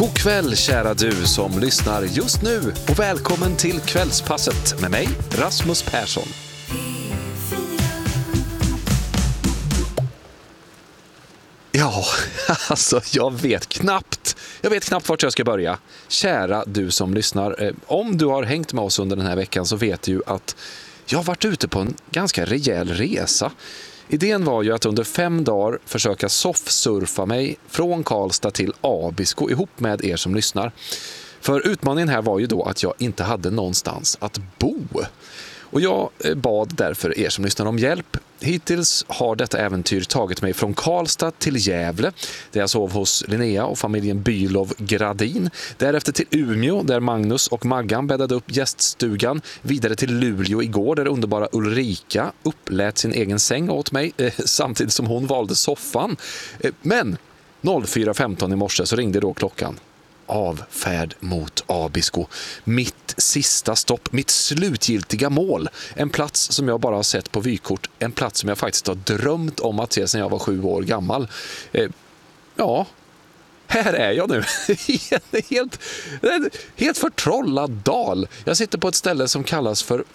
God kväll kära du som lyssnar just nu och välkommen till Kvällspasset med mig, Rasmus Persson. Ja, alltså jag vet knappt vart jag ska börja. Kära du som lyssnar, om du har hängt med oss under den här veckan så vet du ju att jag har varit ute på en ganska rejäl resa. Idén var ju att under 5 dagar försöka soffsurfa mig från Karlstad till Abisko ihop med er som lyssnar. För utmaningen här var ju då att jag inte hade någonstans att bo. Och jag bad därför er som lyssnar om hjälp. Hittills har detta äventyr tagit mig från Karlstad till Gävle, där jag sov hos Linnea och familjen Bylov Gradin. Därefter till Umeå, där Magnus och Maggan bäddade upp gäststugan. Vidare till Luleå igår, där underbara Ulrika upplät sin egen säng åt mig, samtidigt som hon valde soffan. Men 04.15 i morse så ringde då klockan. Avfärd mot Abisko. Mitt sista stopp, mitt slutgiltiga mål. En plats som jag bara har sett på vykort. En plats som jag faktiskt har drömt om att se sedan jag var 7 år gammal. Ja, här är jag nu. helt förtrollad dal. Jag sitter på ett ställe som kallas för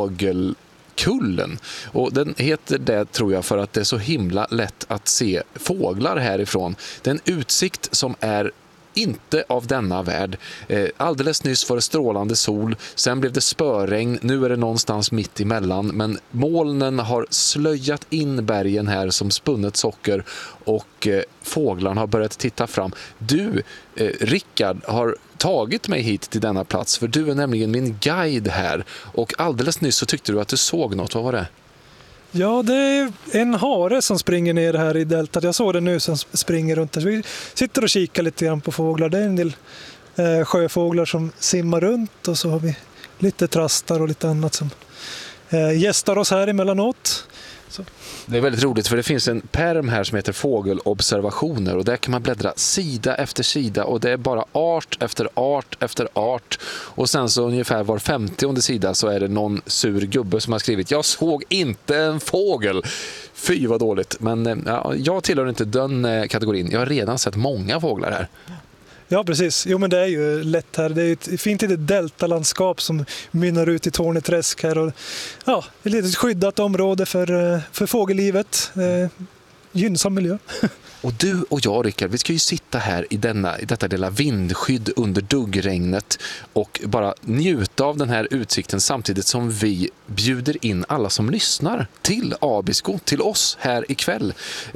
Fågelkullen. Och den heter det tror jag för att det är så himla lätt att se fåglar härifrån. Det är en utsikt som är inte av denna värld. Alldeles nyss var det strålande sol, sen blev det spöregn, nu är det någonstans mitt emellan, men molnen har slöjat in bergen här som spunnet socker och fåglarna har börjat titta fram. Du, Rickard, har tagit mig hit till denna plats för du är nämligen min guide här och alldeles nyss så tyckte du att du såg något, vad var det? Ja, det är en hare som springer ner här i deltat. Jag såg det nu som springer runt här. Så vi sitter och kikar lite grann på fåglar. Det är en del sjöfåglar som simmar runt och så har vi lite trastar och lite annat som gästar oss här emellanåt. Så. Det är väldigt roligt för det finns en pärm här som heter fågelobservationer och där kan man bläddra sida efter sida och det är bara art efter art efter art och sen så ungefär var 50:e sida så är det någon sur gubbe som har skrivit jag såg inte en fågel. Fy vad dåligt, men ja, jag tillhör inte den kategorin. Jag har redan sett många fåglar här. Ja, precis. Jo, men det är ju lätt här. Det är ett fint litet deltalandskap som mynnar ut i Torneträsk här. Och, ja, ett litet skyddat område för fågellivet. Gynnsam miljö. Och du och jag, Rickard, vi ska ju sitta här i detta lilla vindskydd under duggregnet och bara njuta av den här utsikten samtidigt som vi bjuder in alla som lyssnar till Abisko, till oss här ikväll.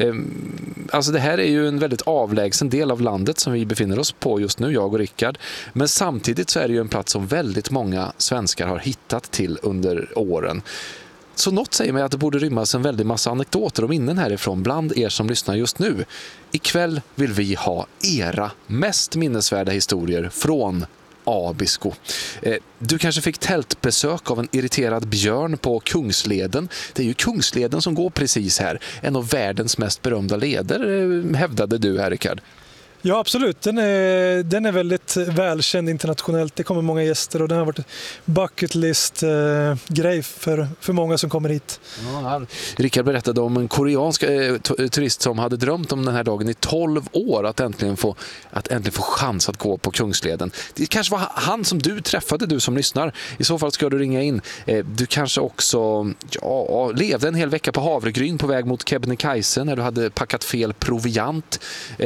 Alltså det här är ju en väldigt avlägsen del av landet som vi befinner oss på just nu, jag och Rickard. Men samtidigt så är det ju en plats som väldigt många svenskar har hittat till under åren. Så något säger mig att det borde rymmas en väldigt massa anekdoter och minnen härifrån bland er som lyssnar just nu. Ikväll vill vi ha era mest minnesvärda historier från Abisko. Du kanske fick tältbesök av en irriterad björn på Kungsleden. Det är ju Kungsleden som går precis här. En av världens mest berömda leder, hävdade du här, Rickard. Ja, absolut. Den är väldigt välkänd internationellt. Det kommer många gäster och den har varit bucket list grej för många som kommer hit. Ja, Rickard berättade om en koreansk turist som hade drömt om den här dagen i 12 år att äntligen få chans att gå på Kungsleden. Det kanske var han som du träffade, du som lyssnar. I så fall ska du ringa in. Du kanske också levde en hel vecka på Havregryn på väg mot Kebnekaise när du hade packat fel proviant.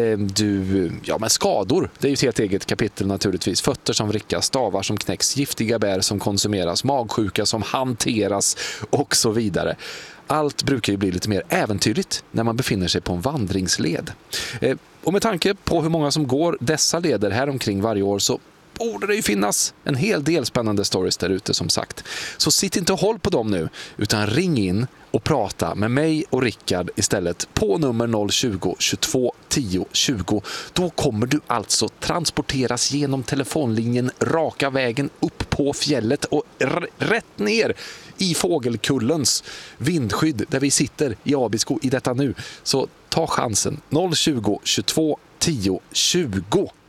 Men skador, det är ju ett helt eget kapitel naturligtvis. Fötter som vrickas, stavar som knäcks, giftiga bär som konsumeras, magsjuka som hanteras och så vidare. Allt brukar ju bli lite mer äventyrligt när man befinner sig på en vandringsled. Och med tanke på hur många som går dessa leder här omkring varje år så borde det ju finnas en hel del spännande stories där ute som sagt. Så sitt inte och håll på dem nu utan ring in och prata med mig och Rickard istället på nummer 020 22 10 20. Då kommer du alltså transporteras genom telefonlinjen raka vägen upp på fjället och rätt ner i Fågelkullens vindskydd där vi sitter i Abisko i detta nu. Så ta chansen 020 22 10 20.